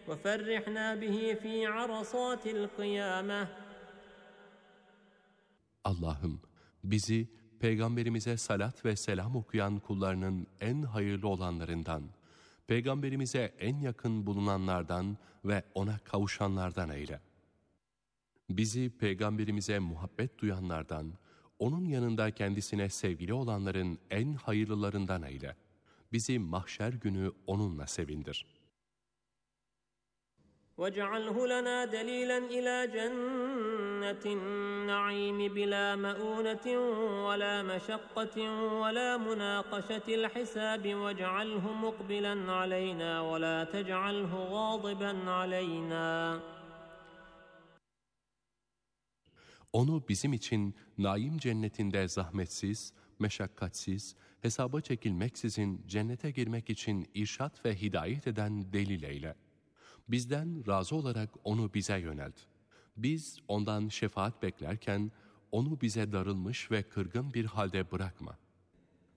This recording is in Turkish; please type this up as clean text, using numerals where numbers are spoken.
وفرحنا به في عرصات القيامة. Allah'ım bizi Peygamberimize salat ve selam okuyan kullarının en hayırlı olanlarından, Peygamberimize en yakın bulunanlardan ve ona kavuşanlardan eyle. Bizi Peygamberimize muhabbet duyanlardan, onun yanında kendisine sevgili olanların en hayırlılarından eyle. Bizi mahşer günü onunla sevindir. وَاجْعَلْهُ لَنَا دَلِيلًا إِلَى جَنَّةِ النَّعِيمِ بِلَا مَؤُونَةٍ وَلَا مَشَقَّةٍ وَلَا مُنَاقَشَةِ الْحِسَابِ وَاجْعَلْهُ مُقْبِلًا عَلَيْنَا وَلَا تَجْعَلْهُ غَاضِبًا عَلَيْنَا. Onu bizim için naim cennetinde zahmetsiz, meşakkatsiz, hesaba çekilmeksizin cennete girmek için irşat ve hidayet eden delil eyle. Bizden razı olarak onu bize yönelt. Biz ondan şefaat beklerken onu bize darılmış ve kırgın bir halde bırakma.